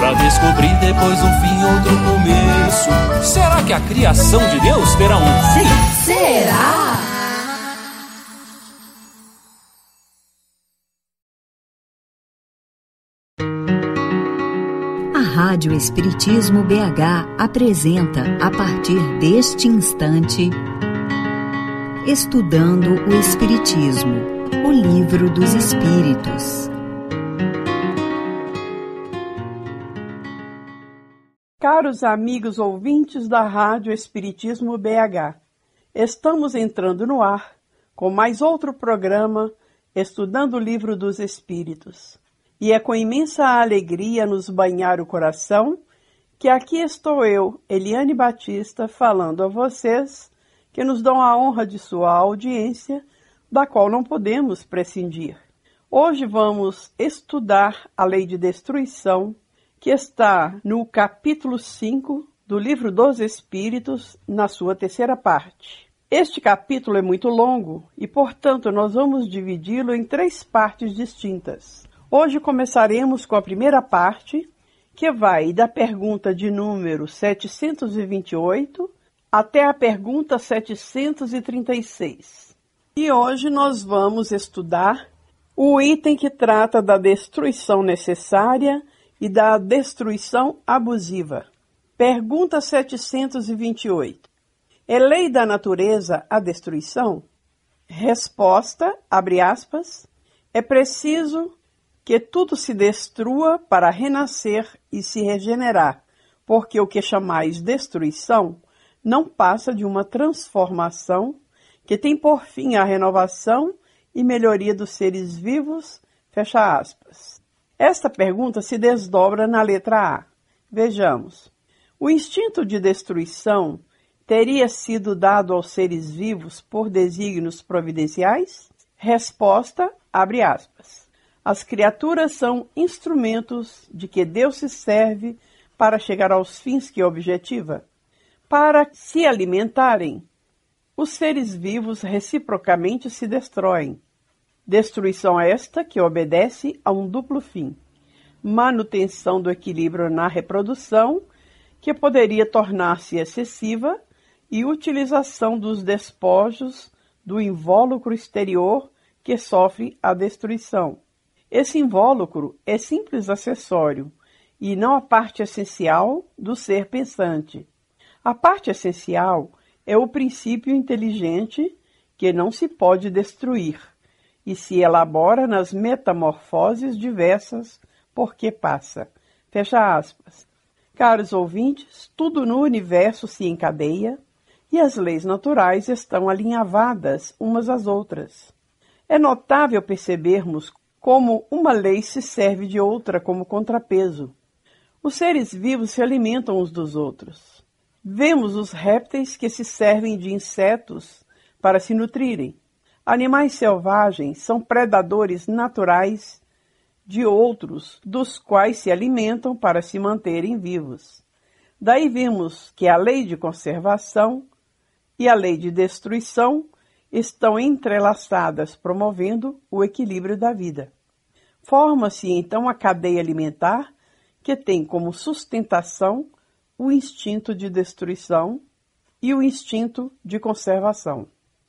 pra descobrir depois um fim, outro começo. Será que a criação de Deus terá um fim? Será? A Rádio Espiritismo BH apresenta, a partir deste instante, Estudando o Espiritismo, o Livro dos Espíritos. Caros amigos ouvintes da Rádio Espiritismo BH, estamos entrando no ar com mais outro programa Estudando o Livro dos Espíritos. E é com imensa alegria nos banhar o coração que aqui estou eu, Eliane Batista, falando a vocês que nos dão a honra de sua audiência, da qual não podemos prescindir. Hoje vamos estudar a Lei de Destruição, que está no capítulo 5 do Livro dos Espíritos, na sua terceira parte. Este capítulo é muito longo e, portanto, nós vamos dividi-lo em 3 partes distintas. Hoje começaremos com a primeira parte, que vai da pergunta de número 728 até a pergunta 736. E hoje nós vamos estudar o item que trata da destruição necessária e da destruição abusiva. Pergunta 728. É lei da natureza a destruição? Resposta, abre aspas, é preciso que tudo se destrua para renascer e se regenerar, porque o que chamais destruição não passa de uma transformação que tem por fim a renovação e melhoria dos seres vivos, fecha aspas. Esta pergunta se desdobra na letra A. Vejamos. O instinto de destruição teria sido dado aos seres vivos por desígnios providenciais? Resposta, abre aspas. As criaturas são instrumentos de que Deus se serve para chegar aos fins que objetiva. Para se alimentarem, os seres vivos reciprocamente se destroem. Destruição esta que obedece a um duplo fim: manutenção do equilíbrio na reprodução, que poderia tornar-se excessiva, e utilização dos despojos do invólucro exterior que sofre a destruição. Esse invólucro é simples acessório e não a parte essencial do ser pensante. A parte essencial é o princípio inteligente que não se pode destruir e se elabora nas metamorfoses diversas porque passa. Fecha aspas. Caros ouvintes, tudo no universo se encadeia e as leis naturais estão alinhavadas umas às outras. É notável percebermos como uma lei se serve de outra como contrapeso. Os seres vivos se alimentam uns dos outros. Vemos os répteis que se servem de insetos para se nutrirem. Animais selvagens são predadores naturais de outros, dos quais se alimentam para se manterem vivos. Daí vemos que a lei de conservação e a lei de destruição estão entrelaçadas, promovendo o equilíbrio da vida. Forma-se então a cadeia alimentar, que tem como sustentação o instinto de destruição e o instinto de conservação.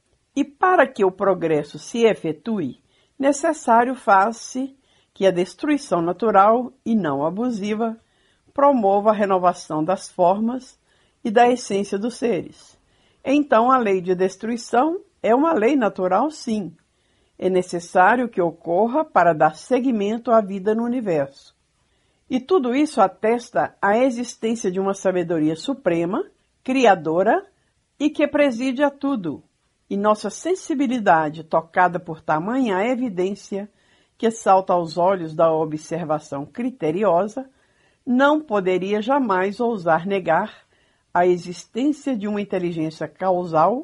E para que o progresso se efetue, necessário faz-se que a destruição natural e não abusiva promova a renovação das formas e da essência dos seres. Então a lei de destruição é uma lei natural, sim. É necessário que ocorra para dar seguimento à vida no universo. E tudo isso atesta a existência de uma sabedoria suprema, criadora e que preside a tudo. E nossa sensibilidade, tocada por tamanha evidência que salta aos olhos da observação criteriosa, não poderia jamais ousar negar a existência de uma inteligência causal,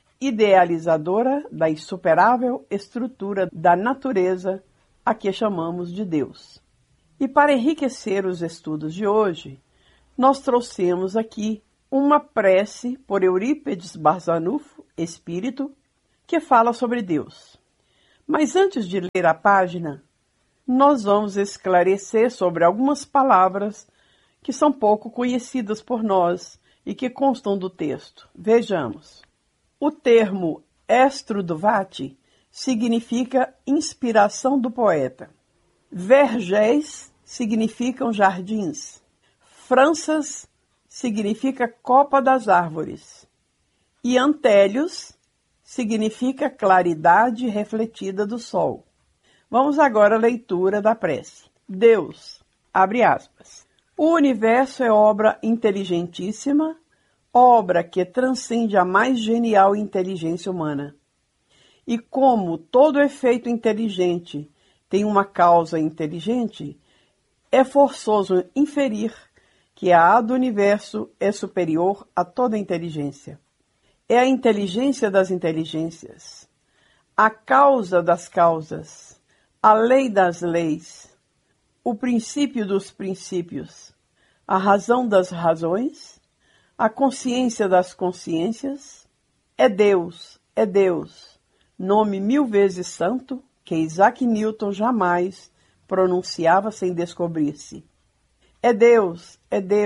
idealizadora da insuperável estrutura da natureza a que chamamos de Deus. E para enriquecer os estudos de hoje, nós trouxemos aqui uma prece por Eurípides Barçanufo, espírito, que fala sobre Deus. Mas antes de ler a página, nós vamos esclarecer sobre algumas palavras que são pouco conhecidas por nós e que constam do texto. Vejamos. O termo Estrudvati significa inspiração do poeta. Vergéis significam jardins. Franças significa copa das árvores. E Antélios significa claridade refletida do sol. Vamos agora à leitura da prece. Deus, abre aspas. O universo é obra inteligentíssima, obra que transcende a mais genial inteligência humana. E como todo efeito inteligente tem uma causa inteligente, é forçoso inferir que a do universo é superior a toda inteligência. É a inteligência das inteligências, a causa das causas, a lei das leis, o princípio dos princípios, a razão das razões, a consciência das consciências. É Deus, nome 1000 vezes santo que Isaac Newton jamais pronunciava sem descobrir-se. É Deus,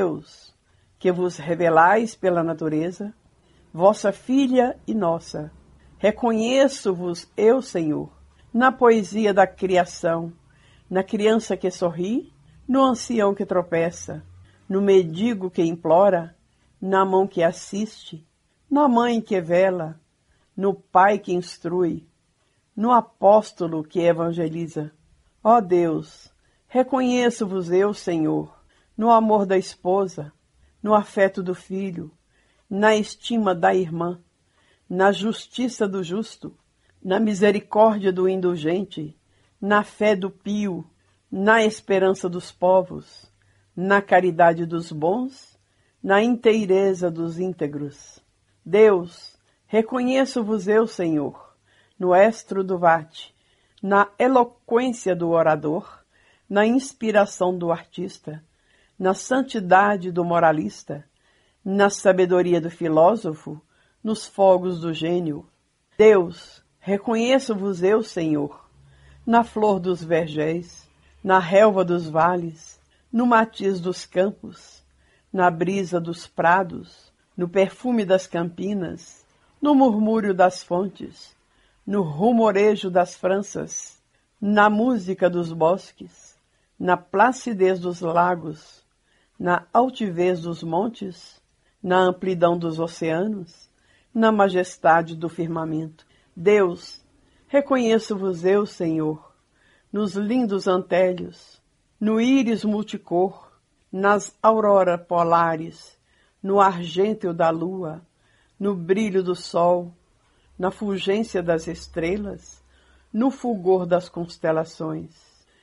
que vos revelais pela natureza, vossa filha e nossa. Reconheço-vos eu, Senhor, na poesia da criação, na criança que sorri, no ancião que tropeça, no mendigo que implora, na mão que assiste, na mãe que vela, no pai que instrui, no apóstolo que evangeliza. Ó Deus, reconheço-vos eu, Senhor, no amor da esposa, no afeto do filho, na estima da irmã, na justiça do justo, na misericórdia do indulgente, na fé do pio, na esperança dos povos, na caridade dos bons, na inteireza dos íntegros. Deus, reconheço-vos eu, Senhor, no Estrudvati, na eloquência do orador, na inspiração do artista, na santidade do moralista, na sabedoria do filósofo, nos fogos do gênio. Deus, reconheço-vos eu, Senhor, na flor dos vergéis, na relva dos vales, no matiz dos campos, na brisa dos prados, no perfume das campinas, no murmúrio das fontes, no rumorejo das franças, na música dos bosques, na placidez dos lagos, na altivez dos montes, na amplidão dos oceanos, na majestade do firmamento. Deus, reconheço-vos eu, Senhor, nos lindos antélios, no íris multicor, nas auroras polares, no argênteo da lua, no brilho do sol, na fulgência das estrelas, no fulgor das constelações.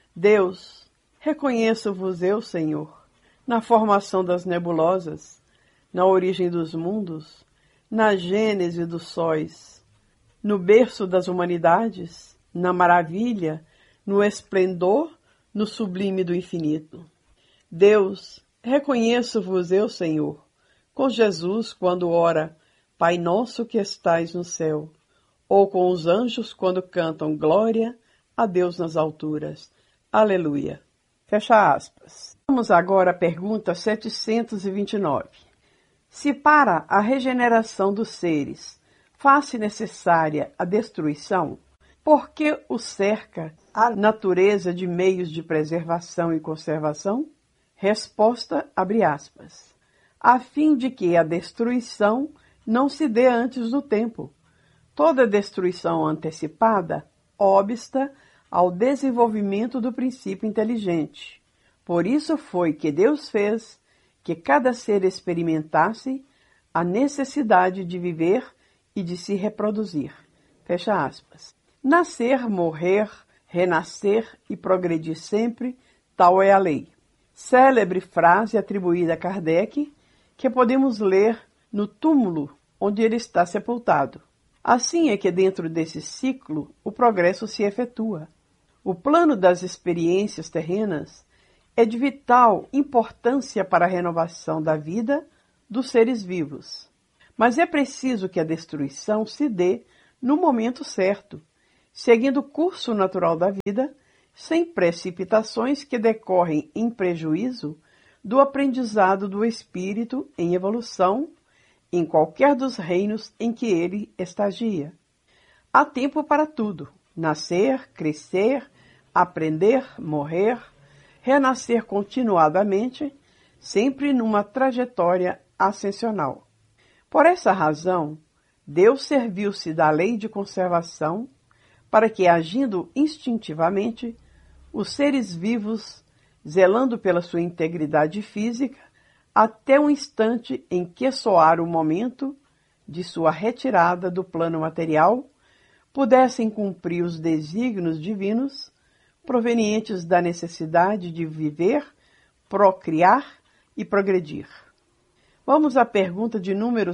Deus, reconheço-vos eu, Senhor, na formação das nebulosas, na origem dos mundos, na gênese dos sóis, no berço das humanidades, na maravilha, no esplendor, no sublime do infinito. Deus, reconheço-vos eu, Senhor, com Jesus quando ora, Pai nosso que estais no céu, ou com os anjos quando cantam glória a Deus nas alturas. Aleluia. Fecha aspas. Vamos agora à pergunta 729. Se para a regeneração dos seres faz-se necessária a destruição, por que o cerca a natureza de meios de preservação e conservação? Resposta, abre aspas, a fim de que a destruição não se dê antes do tempo. Toda destruição antecipada obsta ao desenvolvimento do princípio inteligente. Por isso foi que Deus fez que cada ser experimentasse a necessidade de viver e de se reproduzir. Fecha aspas. Nascer, morrer, renascer e progredir sempre, tal é a lei. Célebre frase atribuída a Kardec, que podemos ler no túmulo onde ele está sepultado. Assim é que dentro desse ciclo o progresso se efetua. O plano das experiências terrenas é de vital importância para a renovação da vida dos seres vivos. Mas é preciso que a destruição se dê no momento certo, seguindo o curso natural da vida, sem precipitações que decorrem em prejuízo do aprendizado do espírito em evolução em qualquer dos reinos em que ele estagia. Há tempo para tudo: nascer, crescer, aprender, morrer, renascer continuadamente, sempre numa trajetória ascensional. Por essa razão, Deus serviu-se da lei de conservação para que, agindo instintivamente, os seres vivos, zelando pela sua integridade física, até o instante em que soar o momento de sua retirada do plano material, pudessem cumprir os desígnios divinos provenientes da necessidade de viver, procriar e progredir. Vamos à pergunta de número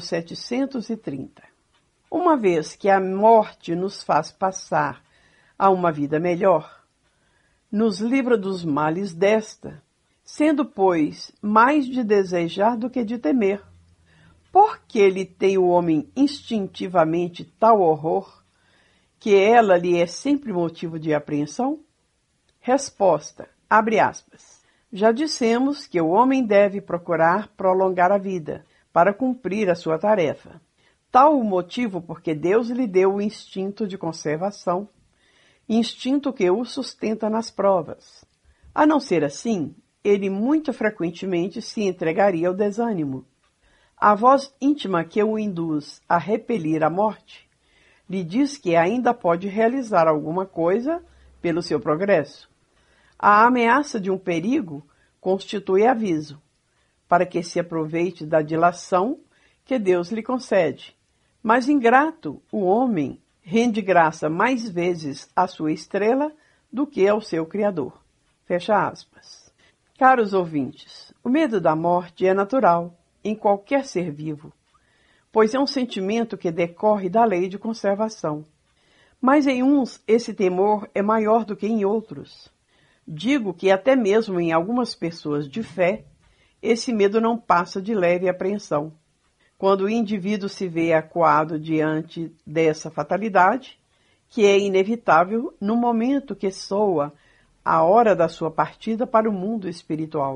730. Uma vez que a morte nos faz passar a uma vida melhor, nos livra dos males desta, sendo, pois, mais de desejar do que de temer. Por que lhe tem o homem instintivamente tal horror, que ela lhe é sempre motivo de apreensão? Resposta, abre aspas. Já dissemos que o homem deve procurar prolongar a vida, para cumprir a sua tarefa. Tal o motivo porque Deus lhe deu o instinto de conservação, instinto que o sustenta nas provas. A não ser assim, ele muito frequentemente se entregaria ao desânimo. A voz íntima que o induz a repelir a morte lhe diz que ainda pode realizar alguma coisa pelo seu progresso. A ameaça de um perigo constitui aviso, para que se aproveite da dilação que Deus lhe concede. Mas ingrato, o homem rende graça mais vezes à sua estrela do que ao seu Criador. Fecha aspas. Caros ouvintes, o medo da morte é natural em qualquer ser vivo, pois é um sentimento que decorre da lei de conservação. Mas em uns esse temor é maior do que em outros. Digo que até mesmo em algumas pessoas de fé, esse medo não passa de leve apreensão. Quando o indivíduo se vê acuado diante dessa fatalidade, que é inevitável no momento que soa a hora da sua partida para o mundo espiritual.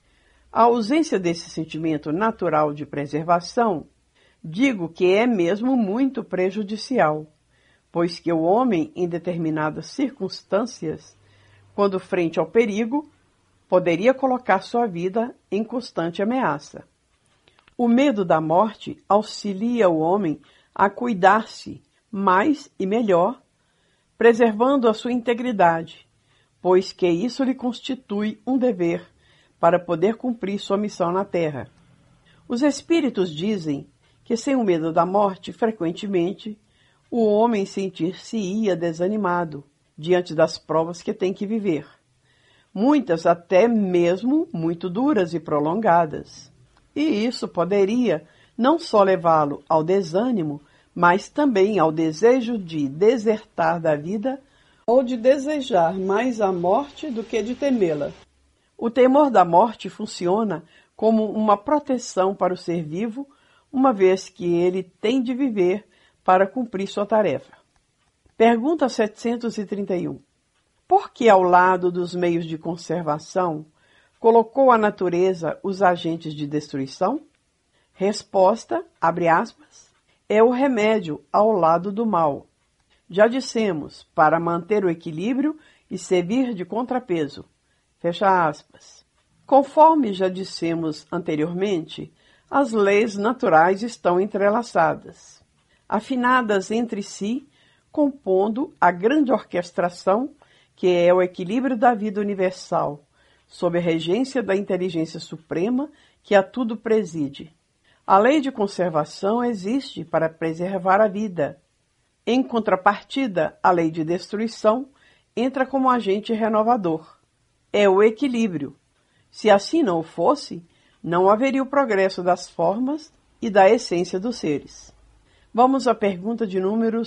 A ausência desse sentimento natural de preservação, digo que é mesmo muito prejudicial, pois que o homem, em determinadas circunstâncias, quando frente ao perigo, poderia colocar sua vida em constante ameaça. O medo da morte auxilia o homem a cuidar-se mais e melhor, preservando a sua integridade, pois que isso lhe constitui um dever para poder cumprir sua missão na terra. Os espíritos dizem que sem o medo da morte, frequentemente, o homem sentir-se-ia desanimado diante das provas que tem que viver, muitas até mesmo muito duras e prolongadas. E isso poderia não só levá-lo ao desânimo, mas também ao desejo de desertar da vida ou de desejar mais a morte do que de temê-la. O temor da morte funciona como uma proteção para o ser vivo, uma vez que ele tem de viver para cumprir sua tarefa. Pergunta 731. Por que, ao lado dos meios de conservação, colocou a natureza os agentes de destruição? Resposta, abre aspas, é o remédio ao lado do mal. Já dissemos, para manter o equilíbrio e servir de contrapeso. Fecha aspas. Conforme já dissemos anteriormente, as leis naturais estão entrelaçadas, afinadas entre si, compondo a grande orquestração que é o equilíbrio da vida universal, sob a regência da inteligência suprema que a tudo preside. A lei de conservação existe para preservar a vida. Em contrapartida, a lei de destruição entra como agente renovador. É o equilíbrio. Se assim não o fosse, não haveria o progresso das formas e da essência dos seres. Vamos à pergunta de número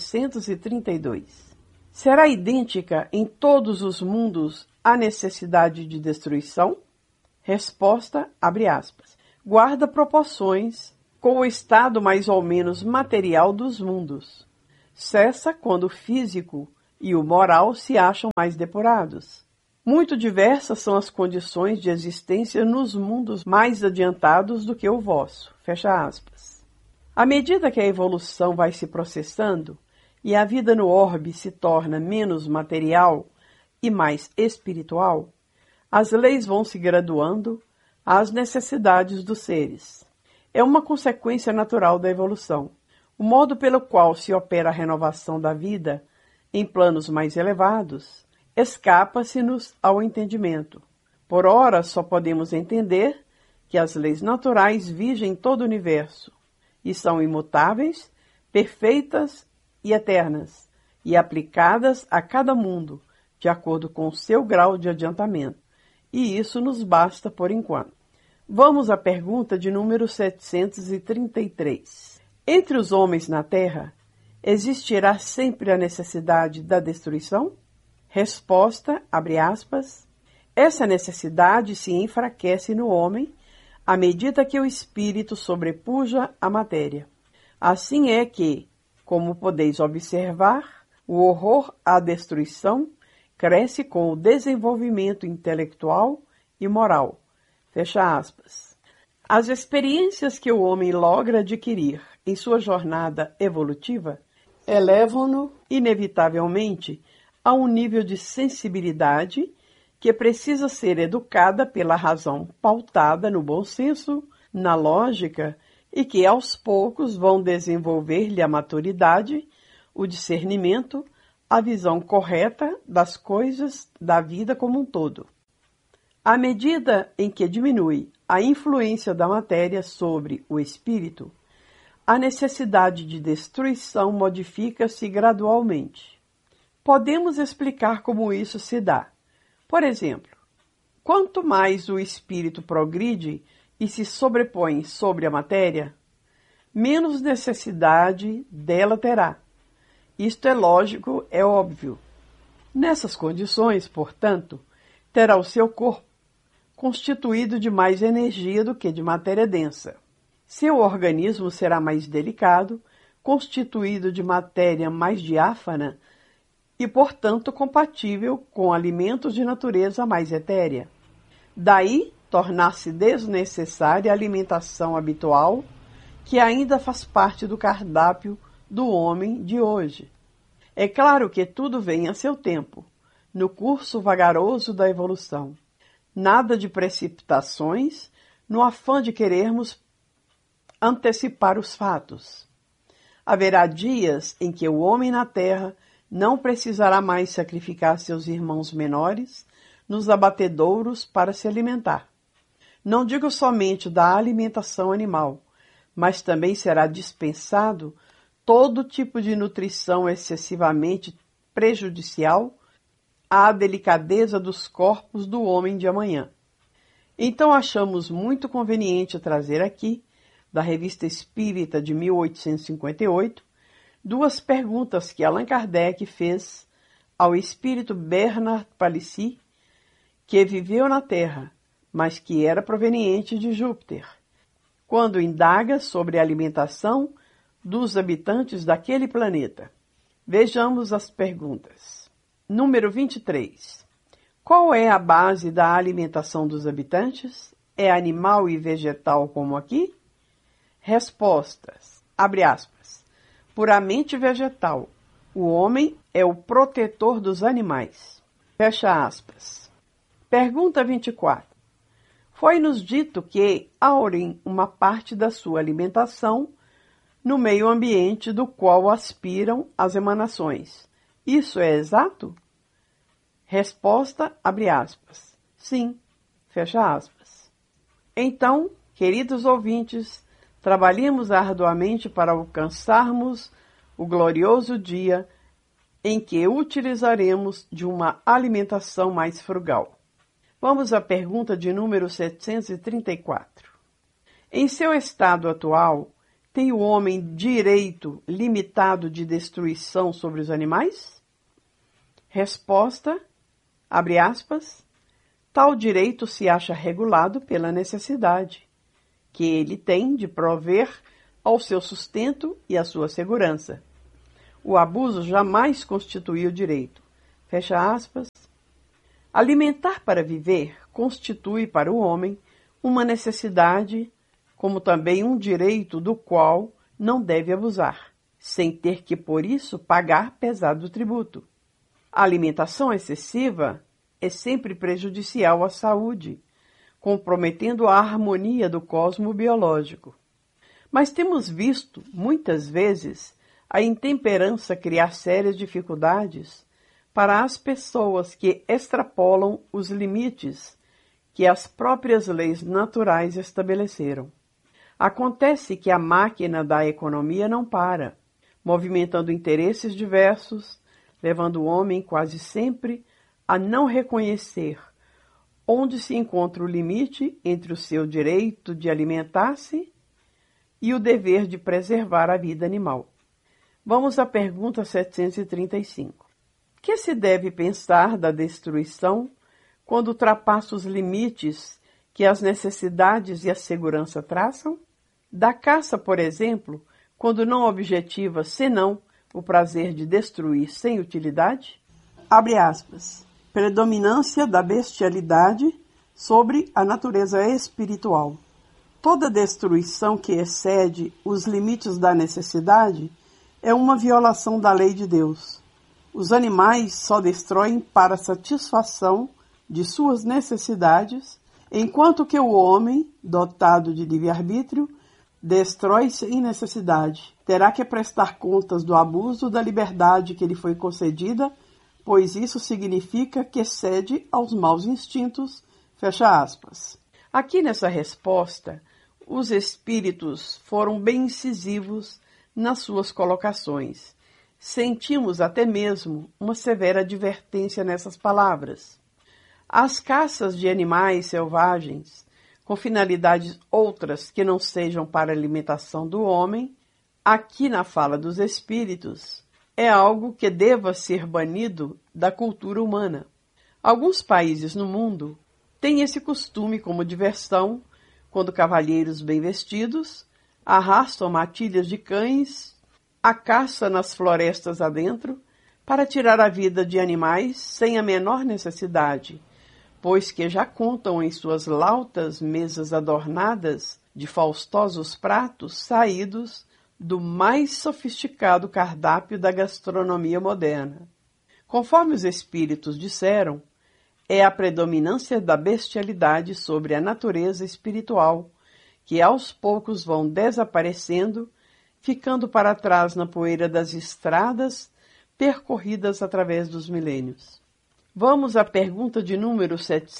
732. Será idêntica em todos os mundos a necessidade de destruição? Resposta, abre aspas, guarda proporções com o estado mais ou menos material dos mundos. Cessa quando o físico e o moral se acham mais depurados. Muito diversas são as condições de existência nos mundos mais adiantados do que o vosso. Fecha aspas. À medida que a evolução vai se processando e a vida no orbe se torna menos material e mais espiritual, as leis vão se graduando às necessidades dos seres. É uma consequência natural da evolução. O modo pelo qual se opera a renovação da vida em planos mais elevados escapa-se-nos ao entendimento. Por ora, só podemos entender que as leis naturais vigem todo o universo e são imutáveis, perfeitas e eternas, e aplicadas a cada mundo, de acordo com o seu grau de adiantamento. E isso nos basta por enquanto. Vamos à pergunta de número 733. Entre os homens na Terra, existirá sempre a necessidade da destruição? Resposta, abre aspas, essa necessidade se enfraquece no homem à medida que o espírito sobrepuja a matéria. Assim é que, como podeis observar, o horror à destruição cresce com o desenvolvimento intelectual e moral. Fecha aspas. As experiências que o homem logra adquirir em sua jornada evolutiva elevam-no, inevitavelmente, a um nível de sensibilidade que precisa ser educada pela razão pautada no bom senso, na lógica, e que aos poucos vão desenvolver-lhe a maturidade, o discernimento, a visão correta das coisas da vida como um todo. À medida em que diminui a influência da matéria sobre o espírito, a necessidade de destruição modifica-se gradualmente. Podemos explicar como isso se dá. Por exemplo, quanto mais o espírito progride e se sobrepõe sobre a matéria, menos necessidade dela terá. Isto é lógico, é óbvio. Nessas condições, portanto, terá o seu corpo constituído de mais energia do que de matéria densa. Seu organismo será mais delicado, constituído de matéria mais diáfana e, portanto, compatível com alimentos de natureza mais etérea. Daí, tornar-se desnecessária a alimentação habitual, que ainda faz parte do cardápio do homem de hoje. É claro que tudo vem a seu tempo, no curso vagaroso da evolução. Nada de precipitações, no afã de querermos antecipar os fatos. Haverá dias em que o homem na terra não precisará mais sacrificar seus irmãos menores nos abatedouros para se alimentar. Não digo somente da alimentação animal, mas também será dispensado todo tipo de nutrição excessivamente prejudicial à delicadeza dos corpos do homem de amanhã. Então achamos muito conveniente trazer aqui, da Revista Espírita de 1858, duas perguntas que Allan Kardec fez ao espírito Bernard Palissy, que viveu na Terra, mas que era proveniente de Júpiter, quando indaga sobre a alimentação dos habitantes daquele planeta. Vejamos as perguntas. Número 23. Qual é a base da alimentação dos habitantes? É animal e vegetal como aqui? Respostas. Abre aspas. Puramente vegetal. O homem é o protetor dos animais. Fecha aspas. Pergunta 24. Foi-nos dito que aurem uma parte da sua alimentação no meio ambiente do qual aspiram as emanações. Isso é exato? Resposta, abre aspas. Sim, fecha aspas. Então, queridos ouvintes, trabalhemos arduamente para alcançarmos o glorioso dia em que utilizaremos de uma alimentação mais frugal. Vamos à pergunta de número 734. Em seu estado atual, tem o homem direito limitado de destruição sobre os animais? Resposta, abre aspas, tal direito se acha regulado pela necessidade que ele tem de prover ao seu sustento e à sua segurança. O abuso jamais constitui o direito. Fecha aspas. Alimentar para viver constitui para o homem uma necessidade, como também um direito do qual não deve abusar, sem ter que, por isso, pagar pesado tributo. A alimentação excessiva é sempre prejudicial à saúde, comprometendo a harmonia do cosmo biológico. Mas temos visto, muitas vezes, a intemperança criar sérias dificuldades para as pessoas que extrapolam os limites que as próprias leis naturais estabeleceram. Acontece que a máquina da economia não para, movimentando interesses diversos, levando o homem quase sempre a não reconhecer onde se encontra o limite entre o seu direito de alimentar-se e o dever de preservar a vida animal. Vamos à pergunta 735. Que se deve pensar da destruição quando ultrapassa os limites que as necessidades e a segurança traçam? Da caça, por exemplo, quando não objetiva senão o prazer de destruir sem utilidade? Abre aspas. Predominância da bestialidade sobre a natureza espiritual. Toda destruição que excede os limites da necessidade é uma violação da lei de Deus. Os animais só destroem para satisfação de suas necessidades, enquanto que o homem, dotado de livre-arbítrio, destrói sem necessidade. Terá que prestar contas do abuso da liberdade que lhe foi concedida, pois isso significa que cede aos maus instintos, fecha aspas. Aqui nessa resposta, os espíritos foram bem incisivos nas suas colocações. Sentimos até mesmo uma severa advertência nessas palavras. As caças de animais selvagens, com finalidades outras que não sejam para a alimentação do homem, aqui na fala dos espíritos, é algo que deva ser banido da cultura humana. Alguns países no mundo têm esse costume como diversão, quando cavalheiros bem vestidos arrastam matilhas de cães à caça nas florestas adentro para tirar a vida de animais sem a menor necessidade, pois que já contam em suas lautas mesas adornadas de faustosos pratos saídos do mais sofisticado cardápio da gastronomia moderna. Conforme os espíritos disseram, é a predominância da bestialidade sobre a natureza espiritual que aos poucos vão desaparecendo, ficando para trás na poeira das estradas percorridas através dos milênios. Vamos à pergunta de número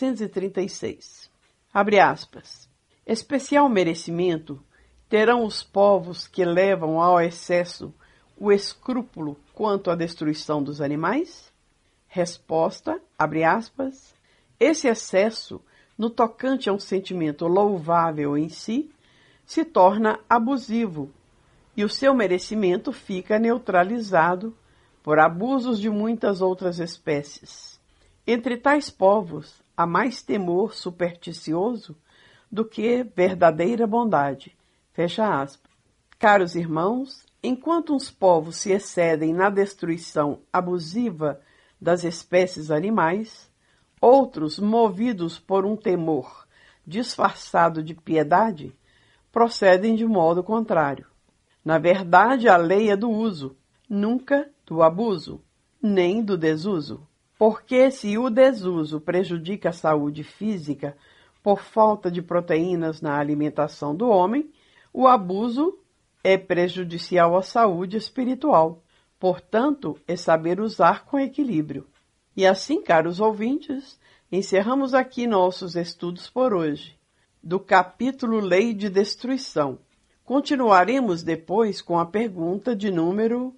736. Abre aspas. Especial merecimento terão os povos que levam ao excesso o escrúpulo quanto à destruição dos animais? Resposta, abre aspas, esse excesso, no tocante a um sentimento louvável em si, se torna abusivo e o seu merecimento fica neutralizado por abusos de muitas outras espécies. Entre tais povos, há mais temor supersticioso do que verdadeira bondade. Fecha aspas. Caros irmãos, enquanto uns povos se excedem na destruição abusiva das espécies animais, outros, movidos por um temor disfarçado de piedade, procedem de modo contrário. Na verdade, a lei é do uso, nunca do abuso, nem do desuso. Porque se o desuso prejudica a saúde física por falta de proteínas na alimentação do homem, o abuso é prejudicial à saúde espiritual. Portanto, é saber usar com equilíbrio. E assim, caros ouvintes, encerramos aqui nossos estudos por hoje, do capítulo Lei de Destruição. Continuaremos depois com a pergunta de número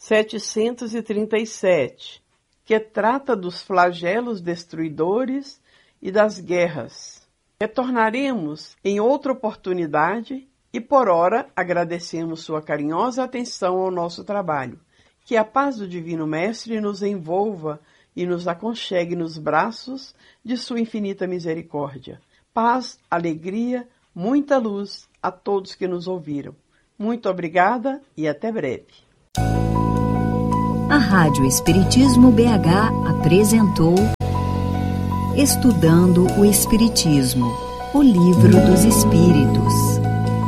737, que trata dos flagelos destruidores e das guerras. Retornaremos em outra oportunidade e, por ora, agradecemos sua carinhosa atenção ao nosso trabalho. Que a paz do Divino Mestre nos envolva e nos aconchegue nos braços de sua infinita misericórdia. Paz, alegria, muita luz a todos que nos ouviram. Muito obrigada e até breve. A Rádio Espiritismo BH apresentou Estudando o Espiritismo, o Livro dos Espíritos.